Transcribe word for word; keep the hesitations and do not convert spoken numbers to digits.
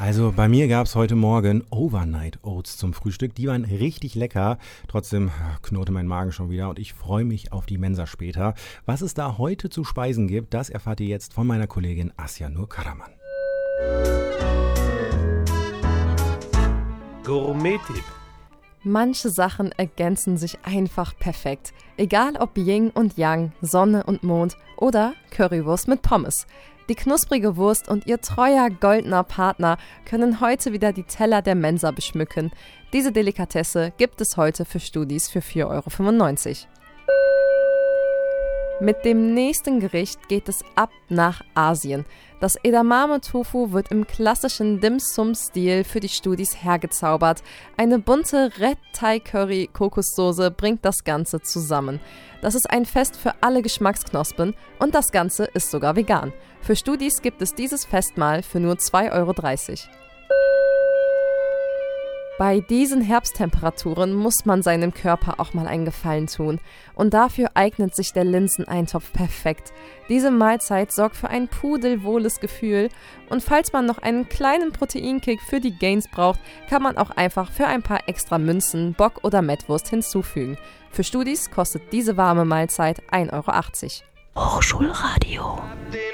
Also bei mir gab es heute Morgen Overnight Oats zum Frühstück. Die waren richtig lecker. Trotzdem knurrte mein Magen schon wieder und ich freue mich auf die Mensa später. Was es da heute zu speisen gibt, das erfahrt ihr jetzt von meiner Kollegin Asya Nur Karaman. Gourmet-Tipp. Manche Sachen ergänzen sich einfach perfekt. Egal ob Yin und Yang, Sonne und Mond oder Currywurst mit Pommes. Die knusprige Wurst und ihr treuer goldener Partner können heute wieder die Teller der Mensa beschmücken. Diese Delikatesse gibt es heute für Studis für vier Euro fünfundneunzig. Mit dem nächsten Gericht geht es ab nach Asien. Das Edamame-Tofu wird im klassischen Dim-Sum-Stil für die Studis hergezaubert. Eine bunte Red Thai Curry Kokossoße bringt das Ganze zusammen. Das ist ein Fest für alle Geschmacksknospen und das Ganze ist sogar vegan. Für Studis gibt es dieses Festmahl für nur zwei Euro dreißig. Bei diesen Herbsttemperaturen muss man seinem Körper auch mal einen Gefallen tun. Und dafür eignet sich der Linseneintopf perfekt. Diese Mahlzeit sorgt für ein pudelwohles Gefühl. Und falls man noch einen kleinen Proteinkick für die Gains braucht, kann man auch einfach für ein paar extra Münzen Bock- oder Mettwurst hinzufügen. Für Studis kostet diese warme Mahlzeit ein Euro achtzig. Hochschulradio.